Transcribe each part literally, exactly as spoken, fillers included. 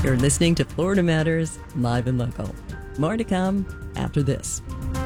You're listening to Florida Matters, live and local. More to come after this.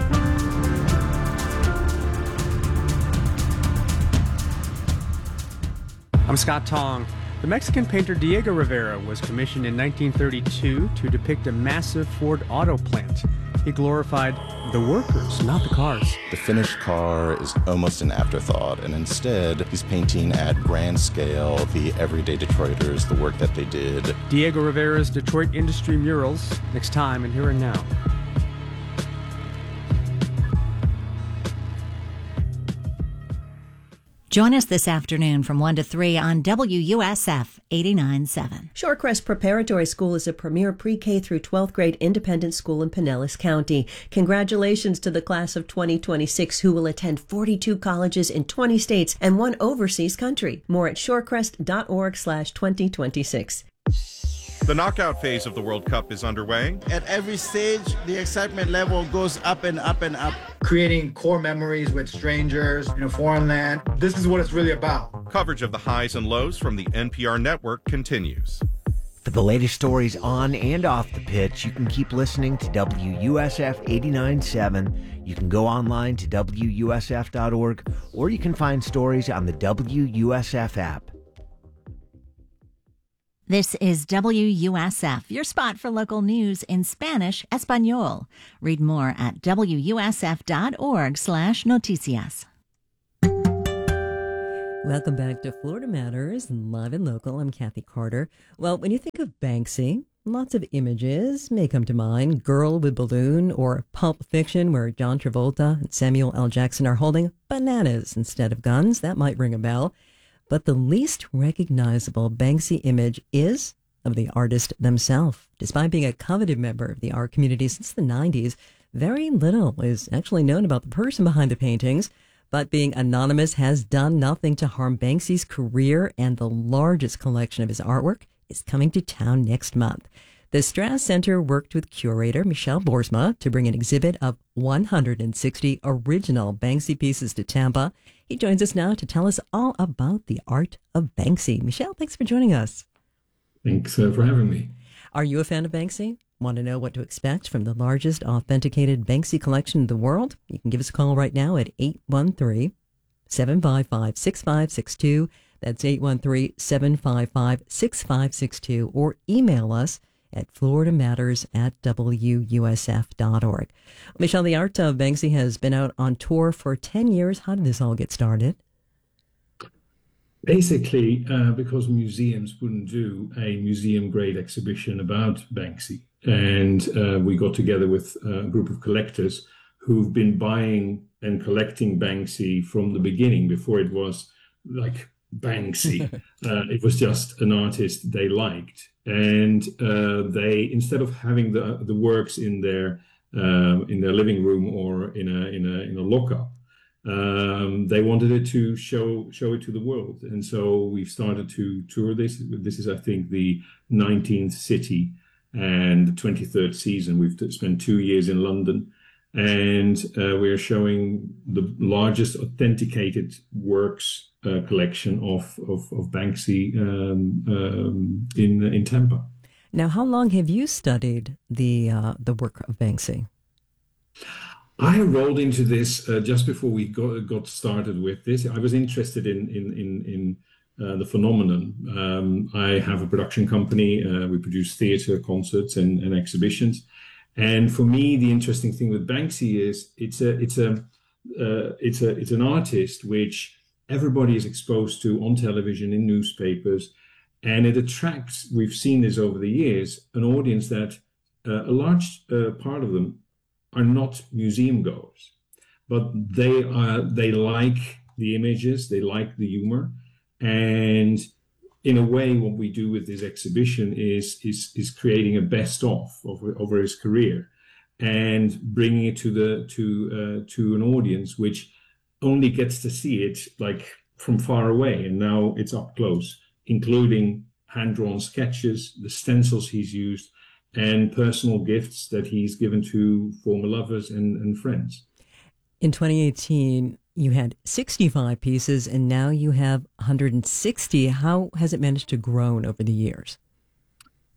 I'm Scott Tong. The Mexican painter Diego Rivera was commissioned in nineteen thirty-two to depict a massive Ford auto plant. He glorified the workers, not the cars. The finished car is almost an afterthought, and instead he's painting at grand scale the everyday Detroiters, the work that they did. Diego Rivera's Detroit Industry Murals, next time in Here and Now. Join us this afternoon from one to three on W U S F eighty-nine point seven. Shorecrest Preparatory School is a premier pre-K through twelfth grade independent school in Pinellas County. Congratulations to the class of twenty twenty-six who will attend forty-two colleges in twenty states and one overseas country. More at shorecrest.org slash 2026. The knockout phase of the World Cup is underway. At every stage, the excitement level goes up and up and up. Creating core memories with strangers in a foreign land. This is what it's really about. Coverage of the highs and lows from the N P R network continues. For the latest stories on and off the pitch, you can keep listening to W U S F eighty-nine point seven. You can go online to W U S F dot org, or you can find stories on the W U S F app. This is W U S F, your spot for local news in Spanish, Espanol. Read more at W U S F dot org slash noticias. Welcome back to Florida Matters, live and local. I'm Kathy Carter. Well, when you think of Banksy, lots of images may come to mind. Girl with Balloon or Pulp Fiction, where John Travolta and Samuel L. Jackson are holding bananas instead of guns. That might ring a bell. But the least recognizable Banksy image is of the artist themselves. Despite being a coveted member of the art community since the nineties, very little is actually known about the person behind the paintings. But being anonymous has done nothing to harm Banksy's career, and the largest collection of his artwork is coming to town next month. The Strass Center worked with curator Michelle Boersma to bring an exhibit of one hundred sixty original Banksy pieces to Tampa. He joins us now to tell us all about the art of Banksy. Michelle, thanks for joining us. Thanks uh, for having me. Are you a fan of Banksy? Want to know what to expect from the largest authenticated Banksy collection in the world? You can give us a call right now at eight one three, seven five five, six five six two. That's eight one three, seven five five, six five six two. Or email us at florida matters at W U S F dot org. Michelle, the art of Banksy has been out on tour for ten years. How did this all get started? Basically, uh, because museums wouldn't do a museum-grade exhibition about Banksy. And uh, we got together with a group of collectors who've been buying and collecting Banksy from the beginning, before it was like Banksy. uh, it was just an artist they liked. And uh, they, instead of having the the works in their uh, in their living room or in a in a in a lockup, um, they wanted it to show show it to the world. And so we've started to tour this. This is, I think, the nineteenth city and the twenty-third season. We've spent two years in London, and uh, we're showing the largest authenticated works uh, collection of of, of Banksy um, um, in in Tampa. Now, how long have you studied the uh, the work of Banksy? I rolled into this uh, just before we got got started with this. I was interested in in in, in uh, the phenomenon. Um, I have a production company. Uh, we produce theater, concerts, and, and exhibitions. And for me, the interesting thing with Banksy is it's a it's a uh, it's a it's an artist which everybody is exposed to on television, in newspapers, and it attracts. We've seen this over the years, an audience that uh, a large uh, part of them are not museum goers, but they are they like the images, they like the humor, and in a way, what we do with this exhibition is is is creating a best of over, over his career, and bringing it to the to uh, to an audience which only gets to see it like from far away, and now it's up close, including hand-drawn sketches, the stencils he's used, and personal gifts that he's given to former lovers and, and friends. In twenty eighteen, you had sixty-five pieces, and now you have one hundred sixty. How has it managed to grow over the years?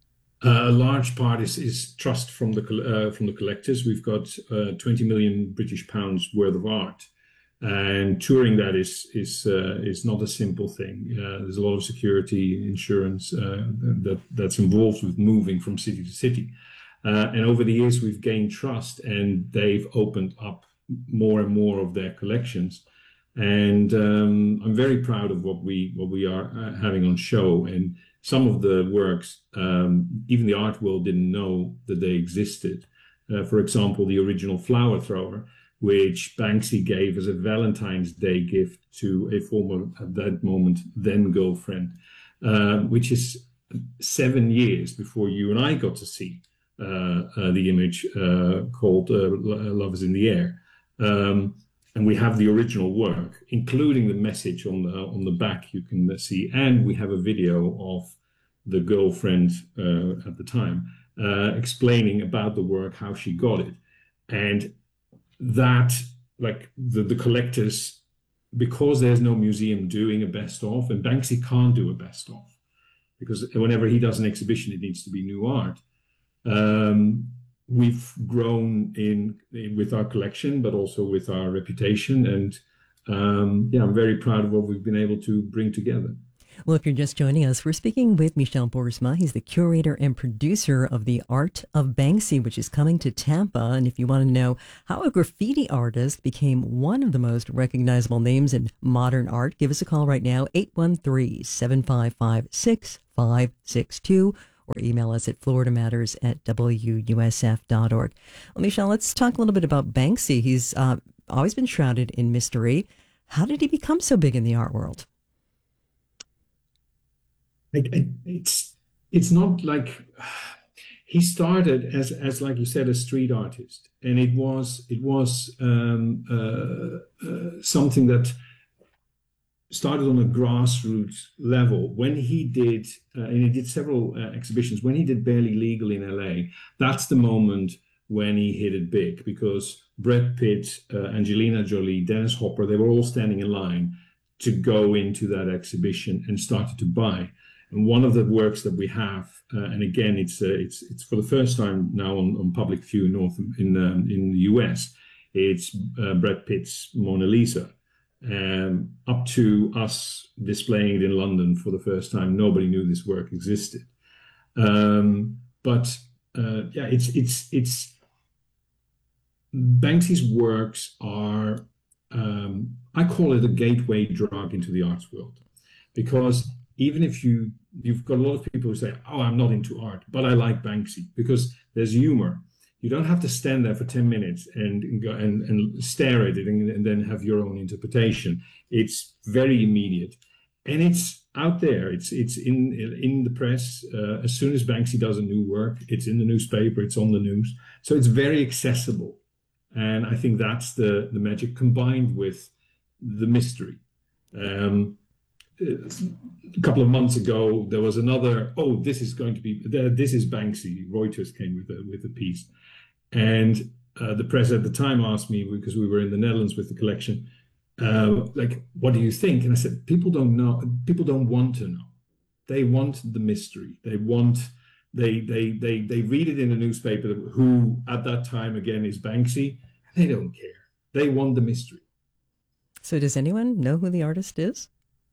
Uh, a large part is, is trust from the uh, from the collectors. We've got uh, twenty million British pounds worth of art, and touring that is is uh, is not a simple thing. Uh, there's a lot of security, insurance uh, that that's involved with moving from city to city. Uh, and over the years, we've gained trust, and they've opened up more and more of their collections. And um, I'm very proud of what we what we are uh, having on show. And some of the works, um, even the art world didn't know that they existed. Uh, for example, the original flower thrower, which Banksy gave as a Valentine's Day gift to a former, at that moment, then girlfriend, uh, which is seven years before you and I got to see uh, uh, the image uh, called uh, Love is in the Air. Um, And we have the original work, including the message on the on the back you can see, and we have a video of the girlfriend uh, at the time uh, explaining about the work, how she got it, and that, like the the collectors, because there's no museum doing a best of, and Banksy can't do a best of, because whenever he does an exhibition, it needs to be new art. Um, We've grown in, in with our collection, but also with our reputation. And um, yeah, I'm very proud of what we've been able to bring together. Well, if you're just joining us, we're speaking with Michel Boersma. He's the curator and producer of The Art of Banksy, which is coming to Tampa. And if you want to know how a graffiti artist became one of the most recognizable names in modern art, give us a call right now, eight one three, seven five five, six five six two. Or email us at florida matters at w u s f dot org. Well, Michel, let's talk a little bit about Banksy. He's uh, always been shrouded in mystery. How did he become so big in the art world? It's it's not like he started as as like you said, a street artist, and it was it was um, uh, uh, something that started on a grassroots level. When he did, uh, and he did several uh, exhibitions, when he did Barely Legal in L A, that's the moment when he hit it big, because Brad Pitt, uh, Angelina Jolie, Dennis Hopper, they were all standing in line to go into that exhibition and started to buy. And one of the works that we have, uh, and again, it's uh, it's it's for the first time now on, on public view in North in um, in the U S. It's uh, Brad Pitt's Mona Lisa. Um, up to us displaying it in London for the first time, nobody knew this work existed. Um, but uh, yeah, it's it's it's Banksy's works are um, I call it a gateway drug into the arts world, because even if you you've got a lot of people who say, "Oh, I'm not into art, but I like Banksy," because there's humor. You don't have to stand there for ten minutes and and, go, and, and stare at it and, and then have your own interpretation. It's very immediate, and it's out there. It's it's in in the press. Uh, as soon as Banksy does a new work, it's in the newspaper. It's on the news. So it's very accessible, and I think that's the the magic combined with the mystery. Um, a couple of months ago, there was another. Oh, this is going to be. This is Banksy. Reuters came with a with a piece. And uh, the press at the time asked me, because we were in the Netherlands with the collection, uh, like, what do you think? And I said, people don't know. People don't want to know. They want the mystery. They want, they they they they read it in the newspaper, who at that time, again, is Banksy. They don't care. They want the mystery. So does anyone know who the artist is?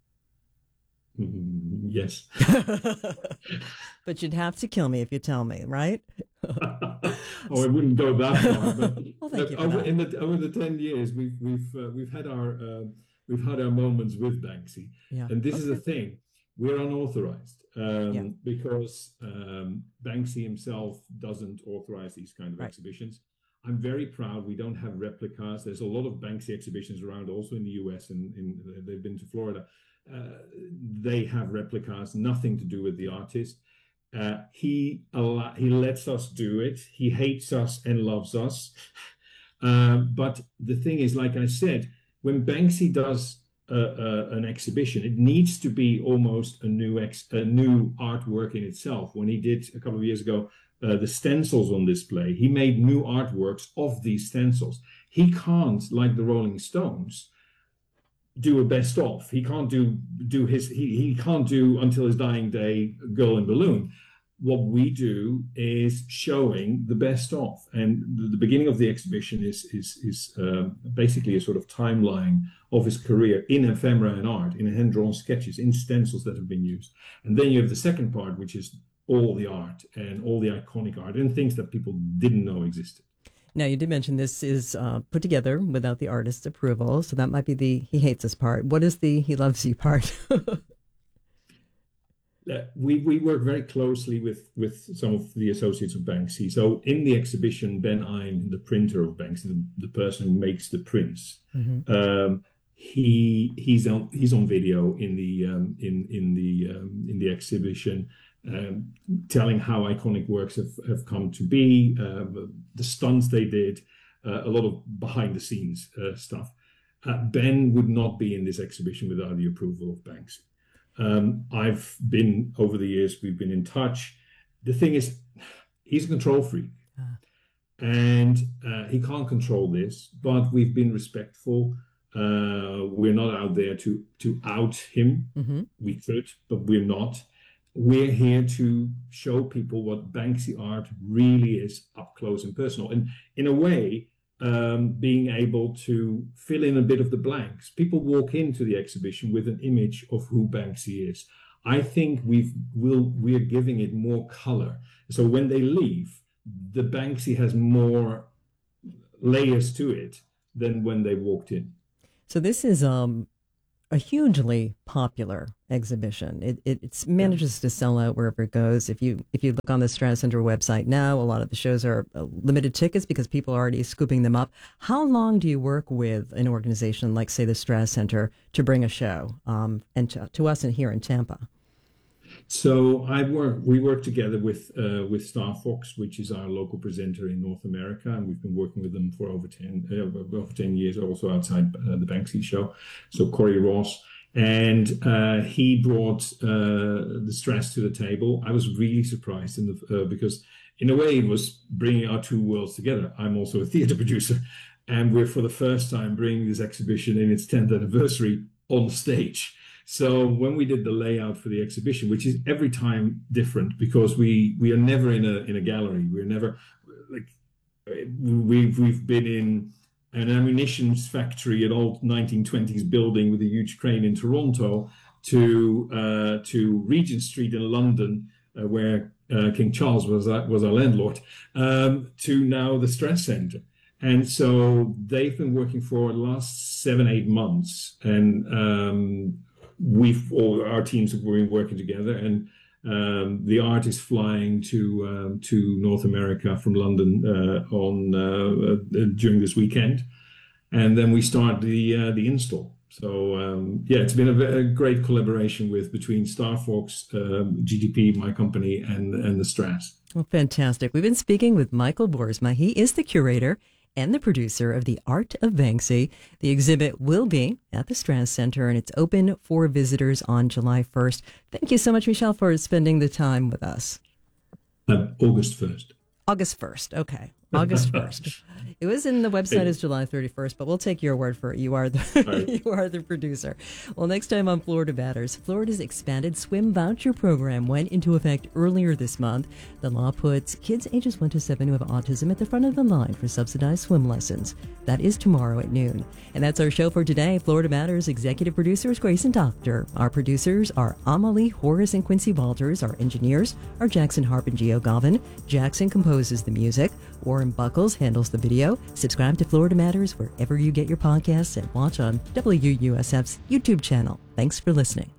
Mm, yes. But you'd have to kill me if you tell me, right? Oh, I wouldn't go that far. But well, thank you for over, that. in the, over the ten years, we've we've uh, we've had our uh, we've had our moments with Banksy, yeah. And this okay. is the thing: we're unauthorized um, yeah. because um, Banksy himself doesn't authorize these kind of right. exhibitions. I'm very proud we don't have replicas. There's a lot of Banksy exhibitions around, also in the U S, and in, they've been to Florida. Uh, they have replicas, nothing to do with the artist. Uh, he al- he lets us do it. He hates us and loves us. Uh, but the thing is, like I said, when Banksy does uh, uh, an exhibition, it needs to be almost a new ex- a new artwork in itself. When he did a couple of years ago uh, the stencils on display, he made new artworks of these stencils. He can't, like the Rolling Stones, do a best of. He can't do do his he he can't do Until His Dying Day, Girl in Balloon. what we do is showing the best of. And the, the beginning of the exhibition is is is uh, basically a sort of timeline of his career in ephemera and art, in hand-drawn sketches, in stencils that have been used. And then you have the second part, which is all the art and all the iconic art and things that people didn't know existed. Now, you did mention this is uh, put together without the artist's approval, so that might be the he hates us part. What is the he loves you part? Uh, we, we work very closely with, with some of the associates of Banksy. So in the exhibition, Ben Ein, the printer of Banksy, the, the person who makes the prints, mm-hmm. um, he he's on he's on video in the um, in in the um, in the exhibition, um, telling how iconic works have, have come to be, uh, the stunts they did, uh, a lot of behind the scenes uh, stuff. Uh, Ben would not be in this exhibition without the approval of Banksy. Um, I've been, over the years, we've been in touch. The thing is, he's a control freak. Ah. And uh, he can't control this, but we've been respectful. Uh, we're not out there to, to out him. Mm-hmm. We could, but we're not. We're here to show people what Banksy art really is up close and personal. And in a way, Um, being able to fill in a bit of the blanks. People walk into the exhibition with an image of who Banksy is. I think we've will we're giving it more color. So when they leave, the Banksy has more layers to it than when they walked in. So this is um a hugely popular exhibition. It, it it's manages to sell out wherever it goes. If you if you look on the Strass Center website now, a lot of the shows are uh, limited tickets because people are already scooping them up. How long do you work with an organization like, say, the Strass Center to bring a show um, and to, to us in here in Tampa? So I work. We work together with uh, with Star Fox, which is our local presenter in North America, and we've been working with them for over ten uh, over ten years, also outside uh, the Banksy show. So Corey Ross, and uh, he brought uh, the Strass to the table. I was really surprised in the uh, because in a way it was bringing our two worlds together. I'm also a theater producer, and we're for the first time bringing this exhibition in its tenth anniversary on stage. So when we did the layout for the exhibition, which is every time different because we we are never in a in a gallery. We're never like we've we've been in an ammunition factory, an old nineteen twenties building with a huge crane in Toronto, to uh, to Regent Street in London, uh, where uh, King Charles was our, was our landlord, um, to now the Strass Center. And so they've been working for the last seven eight months, and um, we've all our teams have been working together, and um, the art is flying to um, to North America from London uh, on uh, uh, during this weekend, and then we start the uh, the install. So um, yeah, it's been a, a great collaboration with between Star Fox, um, G D P, my company, and and the Strass. Well, fantastic. We've been speaking with Michael Boersma. He is the curator and the producer of The Art of Banksy. The exhibit will be at the Strass Center, and it's open for visitors on July first. Thank you so much, Michel, for spending the time with us. Uh, August first. August first. Okay. August first. It was in the website as July thirty-first, but we'll take your word for it. You are the right. You are the producer. Well, next time on Florida Matters, Florida's expanded swim voucher program went into effect earlier this month. The law puts kids ages one to seven who have autism at the front of the line for subsidized swim lessons. That is tomorrow at noon. And that's our show for today. Florida Matters executive producers Grace and Doctor. Our producers are Amelie, Horace, and Quincy Walters. Our engineers are Jackson Harp and Gio Galvin. Jackson composes the music. Warren Buckles handles the video. Subscribe to Florida Matters wherever you get your podcasts and watch on W U S F's YouTube channel. Thanks for listening.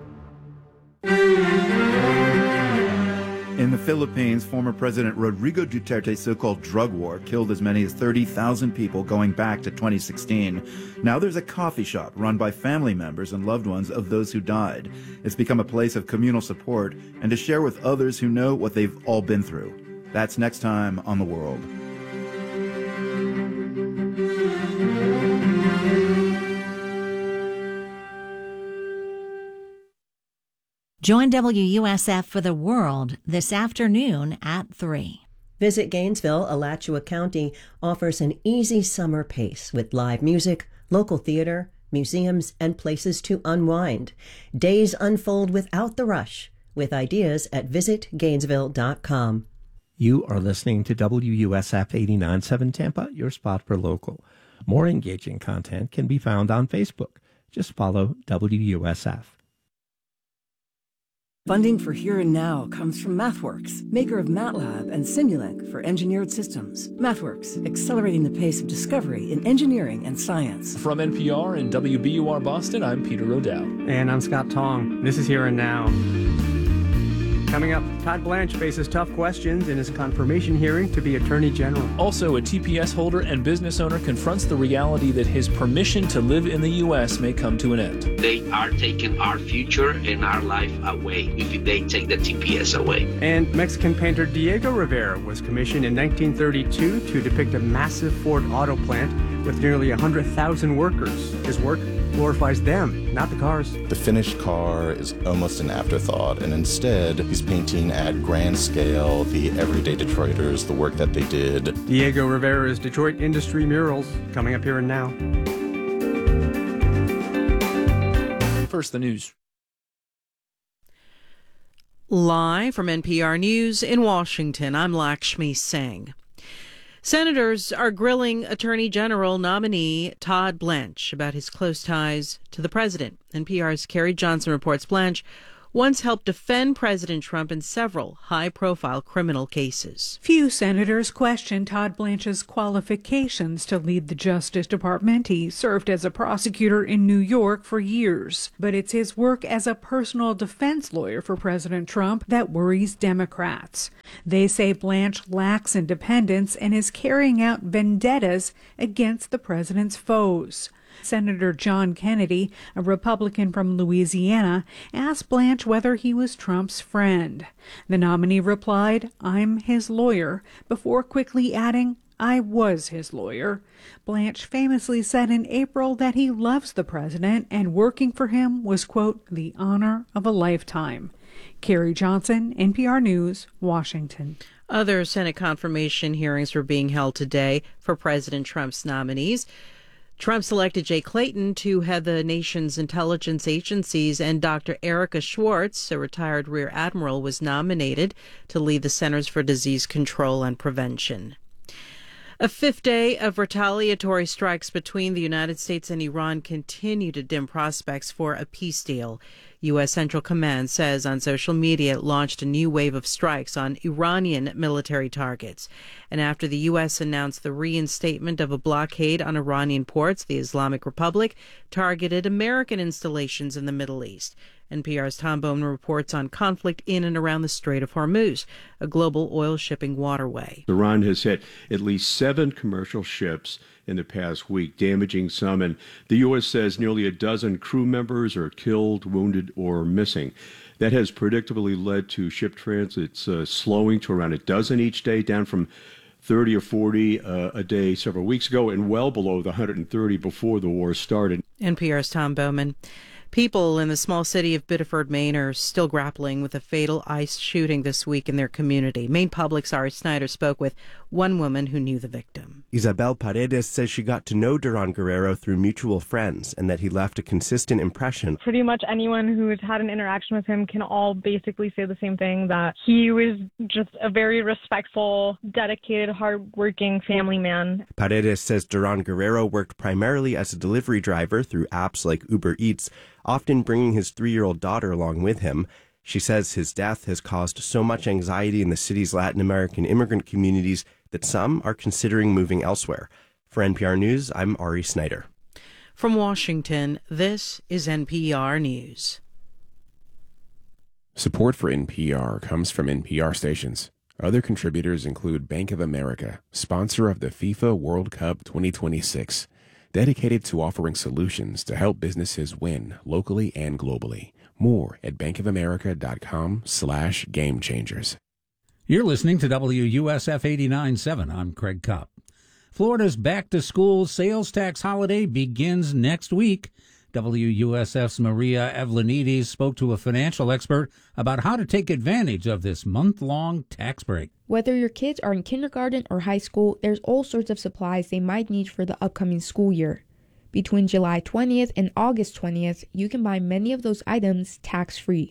In the Philippines, former President Rodrigo Duterte's so-called drug war killed as many as thirty thousand people going back to twenty sixteen. Now there's a coffee shop run by family members and loved ones of those who died. It's become a place of communal support and to share with others who know what they've all been through. That's next time on The World. Join W U S F for The World this afternoon at three. Visit Gainesville, Alachua County offers an easy summer pace with live music, local theater, museums, and places to unwind. Days unfold without the rush. with ideas at visit gainesville dot com. You are listening to W U S F eighty-nine point seven Tampa, your spot for local. More engaging content can be found on Facebook. Just follow W U S F. Funding for Here and Now comes from MathWorks, maker of MATLAB and Simulink for engineered systems. MathWorks, accelerating the pace of discovery in engineering and science. From N P R and W B U R Boston, I'm Peter O'Dowd. And I'm Scott Tong. This is Here and Now. Coming up, Todd Blanche faces tough questions in his confirmation hearing to be Attorney General. Also, a T P S holder and business owner confronts the reality that his permission to live in the U S may come to an end. They are taking our future and our life away if they take the T P S away. And Mexican painter Diego Rivera was commissioned in nineteen thirty-two to depict a massive Ford auto plant with nearly one hundred thousand workers. His work glorifies them, not the cars. The finished car is almost an afterthought, and instead he's painting at grand scale the everyday Detroiters, the work that they did. Diego Rivera's Detroit Industry Murals, coming up Here and Now. First, the news. Live from N P R News in Washington, I'm Lakshmi Singh. Senators are grilling Attorney General nominee Todd Blanche about his close ties to the president. N P R's Carrie Johnson reports Blanche once helped defend President Trump in several high-profile criminal cases. Few senators question Todd Blanche's qualifications to lead the Justice Department. He served as a prosecutor in New York for years. But it's his work as a personal defense lawyer for President Trump that worries Democrats. They say Blanche lacks independence and is carrying out vendettas against the president's foes. Senator John Kennedy, a Republican from Louisiana, asked Blanche whether he was Trump's friend. The nominee replied, "I'm his lawyer," before quickly adding, "I was his lawyer." Blanche famously said in April that he loves the president and working for him was, quote, the honor of a lifetime. Carrie Johnson, N P R News, Washington. Other Senate confirmation hearings were being held today for President Trump's nominees. Trump selected Jay Clayton to head the nation's intelligence agencies, and Doctor Erica Schwartz, a retired Rear Admiral, was nominated to lead the Centers for Disease Control and Prevention. A fifth day of retaliatory strikes between the United States and Iran continue to dim prospects for a peace deal. U S. Central Command says on social media it launched a new wave of strikes on Iranian military targets. And after the U S announced the reinstatement of a blockade on Iranian ports, the Islamic Republic targeted American installations in the Middle East. N P R's Tom Bowman reports on conflict in and around the Strait of Hormuz, a global oil shipping waterway. Iran has hit at least seven commercial ships in the past week, damaging some, and the U S says nearly a dozen crew members are killed, wounded, or missing. That has predictably led to ship transits uh, slowing to around a dozen each day, down from thirty or forty uh, a day several weeks ago, and well below the one hundred thirty before the war started. N P R's Tom Bowman. People in the small city of Biddeford, Maine, are still grappling with a fatal ICE shooting this week in their community. Maine Public's Ari Snyder spoke with one woman who knew the victim. Isabel Paredes says she got to know Duran Guerrero through mutual friends and that he left a consistent impression. Pretty much anyone who has had an interaction with him can all basically say the same thing, that he was just a very respectful, dedicated, hardworking family man. Paredes says Duran Guerrero worked primarily as a delivery driver through apps like Uber Eats, often bringing his three-year-old daughter along with him. She says his death has caused so much anxiety in the city's Latin American immigrant communities that some are considering moving elsewhere. For N P R News, I'm Ari Snyder. From Washington, this is N P R News. Support for N P R comes from N P R stations. Other contributors include Bank of America, sponsor of the FIFA World Cup twenty twenty-six. Dedicated to offering solutions to help businesses win locally and globally. More at bankofamerica.com slash game changers. You're listening to W U S F eighty-nine point seven. I'm Craig Kopp. Florida's back-to-school sales tax holiday begins next week. W U S F's Maria Evlenides spoke to a financial expert about how to take advantage of this month-long tax break. Whether your kids are in kindergarten or high school, there's all sorts of supplies they might need for the upcoming school year. Between July twentieth and August twentieth, you can buy many of those items tax-free.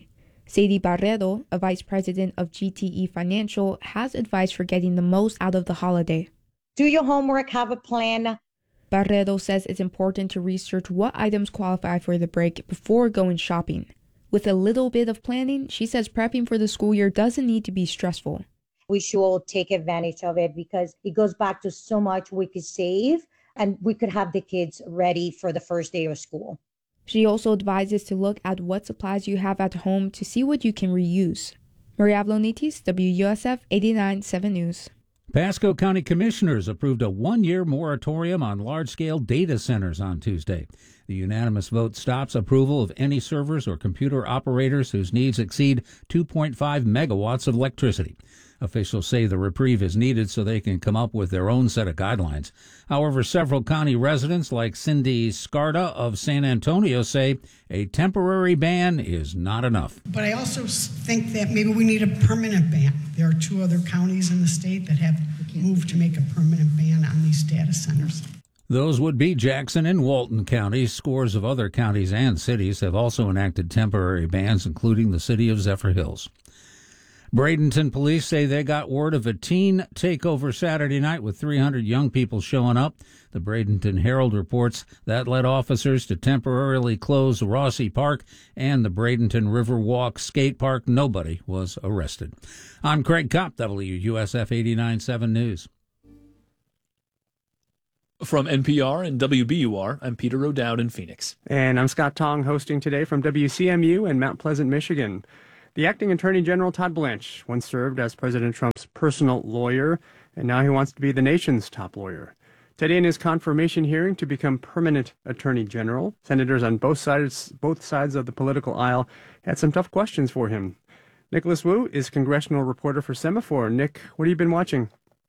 Sadie Barredo, a vice president of G T E Financial, has advice for getting the most out of the holiday. Do your homework, have a plan. Barredo says it's important to research what items qualify for the break before going shopping. With a little bit of planning, she says prepping for the school year doesn't need to be stressful. We should all take advantage of it because it goes back to so much we could save and we could have the kids ready for the first day of school. She also advises to look at what supplies you have at home to see what you can reuse. Maria Ablonitis, W U S F eighty-nine point seven News. Pasco County Commissioners approved a one-year moratorium on large-scale data centers on Tuesday. The unanimous vote stops approval of any servers or computer operators whose needs exceed two point five megawatts of electricity. Officials say the reprieve is needed so they can come up with their own set of guidelines. However, several county residents like Cindy Scarda of San Antonio say a temporary ban is not enough. But I also think that maybe we need a permanent ban. There are two other counties in the state that have moved to make a permanent ban on these data centers. Those would be Jackson and Walton counties. Scores of other counties and cities have also enacted temporary bans, including the city of Zephyr Hills. Bradenton police say they got word of a teen takeover Saturday night with three hundred young people showing up. The Bradenton Herald reports that led officers to temporarily close Rossi Park and the Bradenton Riverwalk Skate Park. Nobody was arrested. I'm Craig Kopp, W U S F eighty-nine point seven News. From N P R and W B U R, I'm Peter O'Dowd in Phoenix. And I'm Scott Tong, hosting today from W C M U in Mount Pleasant, Michigan. The acting Attorney General Todd Blanche once served as President Trump's personal lawyer, and now he wants to be the nation's top lawyer. Today, in his confirmation hearing to become permanent Attorney General, senators on both sides, both sides of the political aisle had some tough questions for him. Nicholas Wu is congressional reporter for Semaphore. Nick, what have you been watching?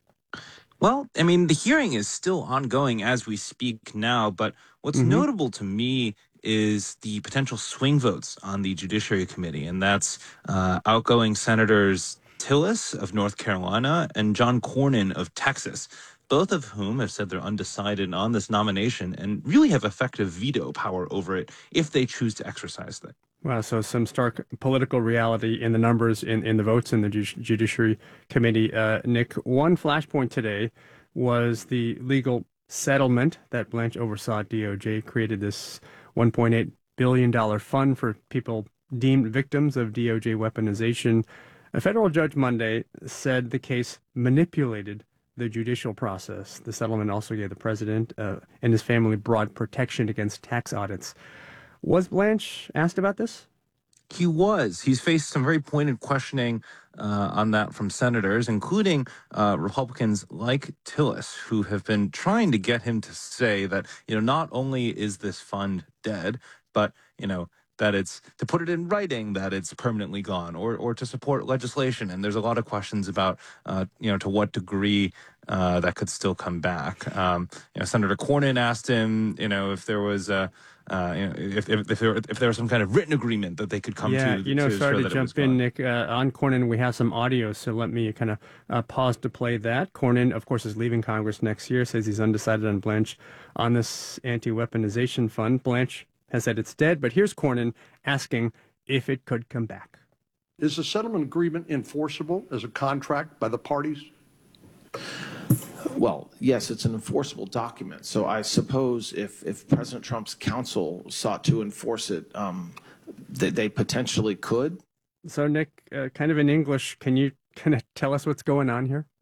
Well, I mean, the hearing is still ongoing as we speak now, but what's mm-hmm. notable to me is the potential swing votes on the Judiciary Committee, and that's uh, outgoing Senators Tillis of North Carolina and John Cornyn of Texas, both of whom have said they're undecided on this nomination and really have effective veto power over it if they choose to exercise that. Wow, so some stark political reality in the numbers in, in the votes in the Ju- Judiciary Committee. Uh, Nick, one flashpoint today was the legal settlement that Blanche oversaw. D O J created this one point eight billion dollars fund for people deemed victims of D O J weaponization. A federal judge Monday said the case manipulated the judicial process. The settlement also gave the president uh, and his family broad protection against tax audits. Was Blanche asked about this? He was. He's faced some very pointed questioning uh, on that from senators, including uh, Republicans like Tillis, who have been trying to get him to say that, you know, not only is this fund dead, but, you know, that it's to put it in writing that it's permanently gone, or or to support legislation. And there's a lot of questions about, uh, you know, to what degree uh, that could still come back. Um, you know, Senator Cornyn asked him, you know, if there was a Uh, you know, if if if there, if there was some kind of written agreement that they could come yeah, to. you know, to sorry to jump in, gone. Nick. Uh, on Cornyn, we have some audio, so let me kind of uh, pause to play that. Cornyn, of course, is leaving Congress next year, says he's undecided on Blanche on this anti-weaponization fund. Blanche has said it's dead, but here's Cornyn asking if it could come back. Is the settlement agreement enforceable as a contract by the parties? Well, yes, it's an enforceable document. So I suppose if, if President Trump's counsel sought to enforce it, um, they, they potentially could. So, Nick, uh, kind of in English, can you kind of tell us what's going on here?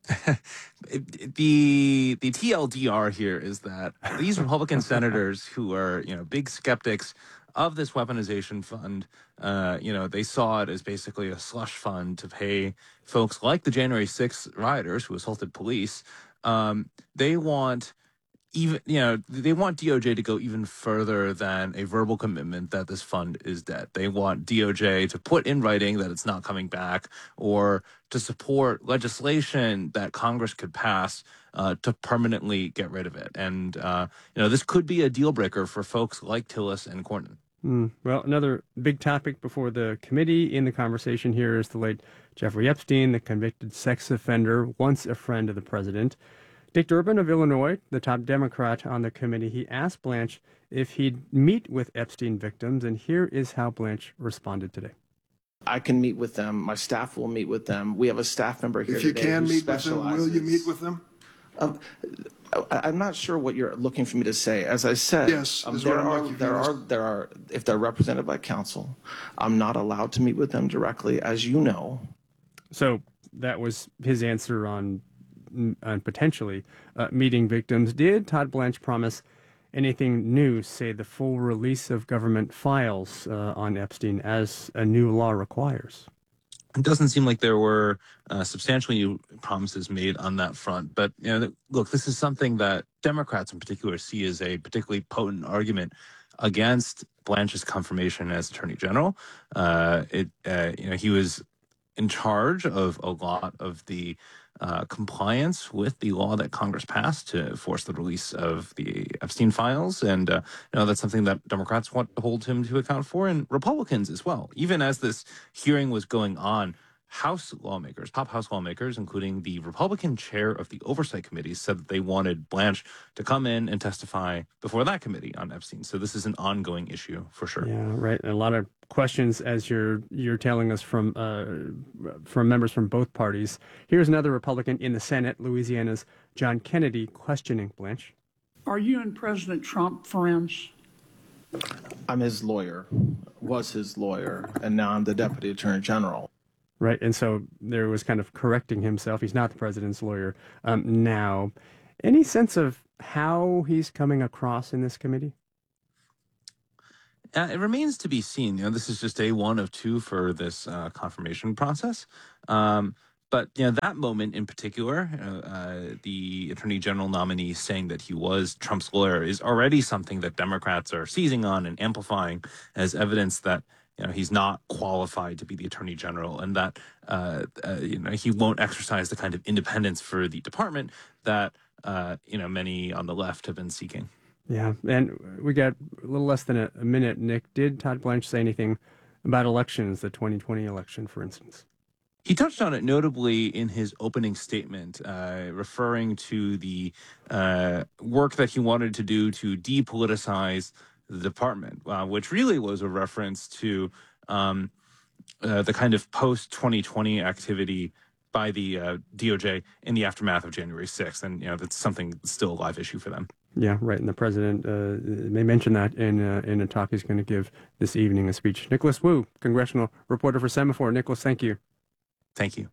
the the T L D R here is that these Republican senators who are, you know, big skeptics of this weaponization fund, uh, you know, they saw it as basically a slush fund to pay folks like the January sixth rioters who assaulted police. Um, they want even, you know, they want D O J to go even further than a verbal commitment that this fund is dead. They want D O J to put in writing that it's not coming back, or to support legislation that Congress could pass uh, to permanently get rid of it. And, uh, you know, this could be a deal breaker for folks like Tillis and Cornyn. Mm, well, another big topic before the committee in the conversation here is the late Jeffrey Epstein, the convicted sex offender, once a friend of the president. Dick Durbin of Illinois, the top Democrat on the committee, he asked Blanche if he'd meet with Epstein victims, and here is how Blanche responded today. I can meet with them. My staff will meet with them. We have a staff member here If you today can who meet with them, will you specializes- meet with them? Um, I- I'm not sure what you're looking for me to say. As I said, Yes, um, is what there I'm are looking for there you to are there are if they're represented by counsel, I'm not allowed to meet with them directly, as you know. So that was his answer on, on potentially uh, meeting victims. Did Todd Blanche promise anything new, say the full release of government files uh, on Epstein as a new law requires? It doesn't seem like there were uh, substantial new promises made on that front. But, you know, look, this is something that Democrats in particular see as a particularly potent argument against Blanche's confirmation as Attorney General. Uh, it, uh, you know, he was in charge of a lot of the uh, compliance with the law that Congress passed to force the release of the Epstein files. And, uh, you know, that's something that Democrats want to hold him to account for, and Republicans as well. Even as this hearing was going on, House lawmakers, top House lawmakers, including the Republican chair of the Oversight Committee, said that they wanted Blanche to come in and testify before that committee on Epstein. So this is an ongoing issue for sure. Yeah, right. And a lot of questions, as you're you're telling us, from uh, from members from both parties. Here's another Republican in the Senate, Louisiana's John Kennedy, questioning Blanche. Are you and President Trump friends? I'm his lawyer, was his lawyer, and now I'm the Deputy Attorney General. Right, and so there was kind of correcting himself. He's not the president's lawyer um, now. Any sense of how he's coming across in this committee? Uh, it remains to be seen. You know, this is just day one of two for this uh, confirmation process. Um, but you know, that moment in particular, uh, uh, the Attorney General nominee saying that he was Trump's lawyer is already something that Democrats are seizing on and amplifying as evidence that, you know, he's not qualified to be the Attorney General, and that uh, uh, you know, he won't exercise the kind of independence for the department that uh, you know, many on the left have been seeking. Yeah, and we got a little less than a, a minute. Nick, did Todd Blanche say anything about elections, the twenty twenty election, for instance? He touched on it notably in his opening statement, uh, referring to the uh, work that he wanted to do to depoliticize the department, uh, which really was a reference to um, uh, the kind of post twenty twenty activity by the uh, D O J in the aftermath of January sixth. And, you know, that's something that's still a live issue for them. Yeah, right. And the president uh, may mention that in, uh, in a talk he's going to give this evening, a speech. Nicholas Wu, congressional reporter for Semaphore. Nicholas, thank you. Thank you.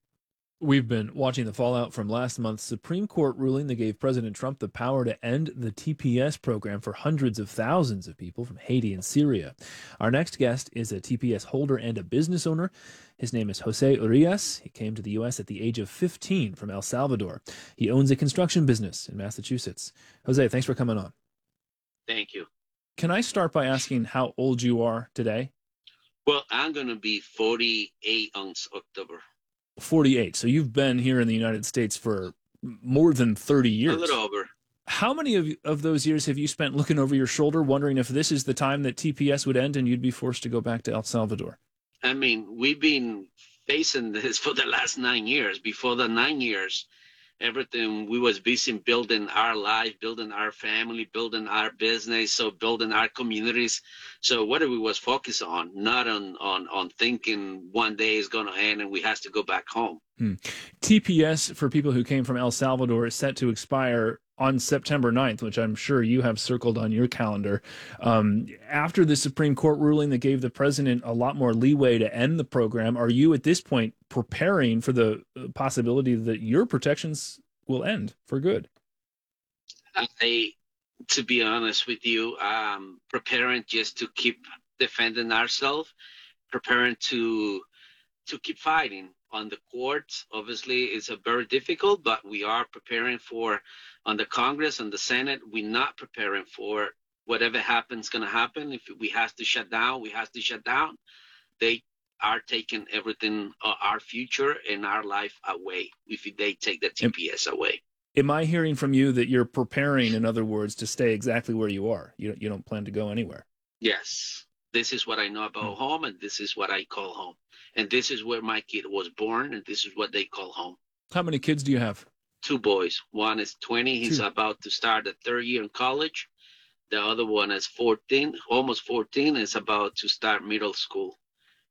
We've been watching the fallout from last month's Supreme Court ruling that gave President Trump the power to end the T P S program for hundreds of thousands of people from Haiti and Syria. Our next guest is a T P S holder and a business owner. His name is Jose Urias. He came to the U S at the age of fifteen from El Salvador. He owns a construction business in Massachusetts. Jose, thanks for coming on. Thank you. Can I start by asking how old you are today? Well, I'm going to be forty-eight on October. forty-eight. So you've been here in the United States for more than thirty years. A little over. How many of, of those years have you spent looking over your shoulder, wondering if this is the time that T P S would end and you'd be forced to go back to El Salvador? I mean, we've been facing this for the last nine years. Before the nine years, everything we was busy building our life, building our family, building our business, so building our communities. So what we was focused on, not on on on thinking one day is going to end and we has to go back home. Hmm. T P S for people who came from El Salvador is set to expire on September ninth, which I'm sure you have circled on your calendar. Um, after the Supreme Court ruling that gave the president a lot more leeway to end the program, are you at this point preparing for the possibility that your protections will end for good? I, to be honest with you, I'm preparing just to keep defending ourselves, preparing to to keep fighting on the courts. Obviously, it's a very difficult, but we are preparing for on the Congress and the Senate. We're not preparing for whatever happens going to happen. If we have to shut down, we have to shut down. They are taking everything, uh, our future and our life away if they take the T P S away. Am I hearing from you that you're preparing, in other words, to stay exactly where you are? You don't, you don't plan to go anywhere? Yes. This is what I know about home, and this is what I call home. And this is where my kid was born, and this is what they call home. How many kids do you have? Two boys. One is twenty. He's Two. about to start the third year in college. The other one is fourteen, almost fourteen, is about to start middle school.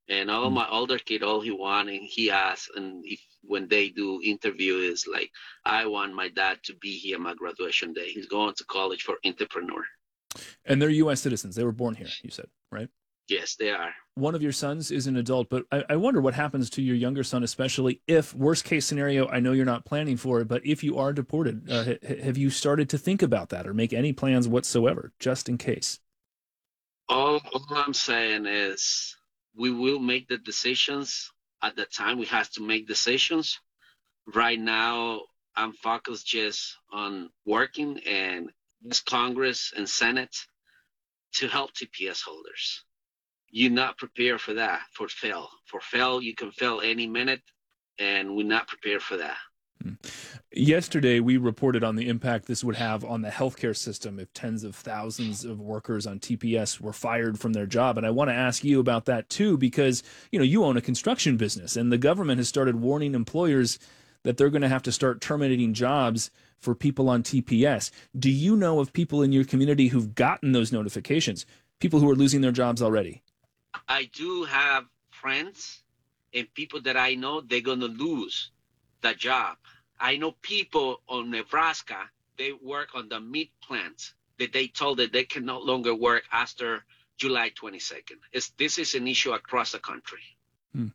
And all my older kid, all he want and he asks, and if when they do interview is like, I want my dad to be here my graduation day. He's going to college for entrepreneur. And they're U S citizens. They were born here, you said, right? Yes, they are. One of your sons is an adult, but I, I wonder what happens to your younger son, especially if, worst case scenario, I know you're not planning for it, but if you are deported, uh, ha- have you started to think about that or make any plans whatsoever, just in case? All, all I'm saying is we will make the decisions at the time we have to make decisions. Right now, I'm focused just on working and this Congress and Senate to help T P S holders. You're not prepared for that, for fail. For fail, you can fail any minute, and we're not prepared for that. Yesterday, we reported on the impact this would have on the healthcare system if tens of thousands of workers on T P S were fired from their job. And I want to ask you about that, too, because, you know, you own a construction business, and the government has started warning employers that they're going to have to start terminating jobs for people on T P S. Do you know of people in your community who've gotten those notifications, people who are losing their jobs already? I do have friends and people that I know they're going to lose the job. I know people on Nebraska, they work on the meat plants that they told that they can no longer work after July twenty-second. It's, this is an issue across the country. Hmm.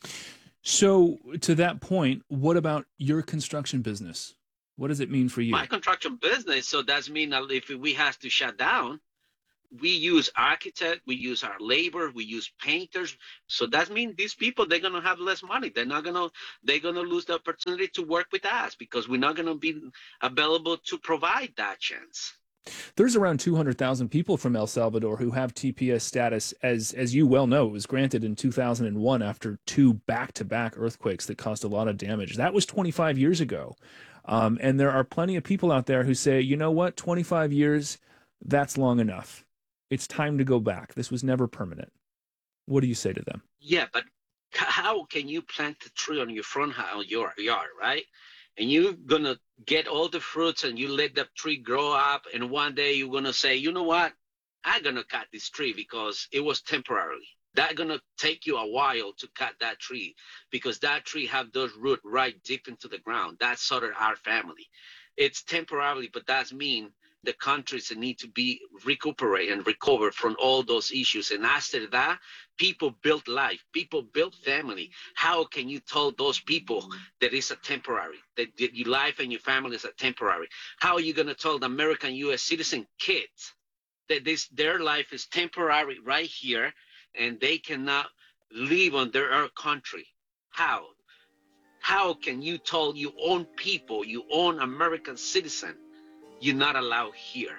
So to that point, what about your construction business? What does it mean for you? My construction business, so that's mean that if we have to shut down, we use architect, we use our labor, we use painters. So that means these people, they're going to have less money. They're not going to, they're going to lose the opportunity to work with us because we're not going to be available to provide that chance. There's around two hundred thousand people from El Salvador who have T P S status, as as you well know. It was granted in two thousand one after two back-to-back earthquakes that caused a lot of damage. That was twenty-five years ago. Um, and there are plenty of people out there who say, you know what, twenty-five years, that's long enough. It's time to go back. This was never permanent. What do you say to them? Yeah, but how can you plant a tree on your front house, your yard, right? And you're going to get all the fruits and you let the tree grow up. And one day you're going to say, you know what? I'm going to cut this tree because it was temporary. That's going to take you a while to cut that tree because that tree have those roots right deep into the ground. That's sort of our family. It's temporarily, but that means the countries need to be recuperate and recover from all those issues. And after that, people build life, people build family. How can you tell those people that it's a temporary, that your life and your family is a temporary? How are you going to tell the American U S citizen kids that this their life is temporary right here and they cannot live on their own country? How? How can you tell your own people, your own American citizen, you're not allowed here?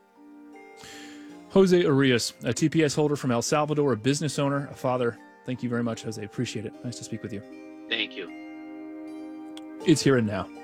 Jose Arias, a T P S holder from El Salvador, a business owner, a father. Thank you very much, Jose. Appreciate it. Nice to speak with you. Thank you. It's Here and Now.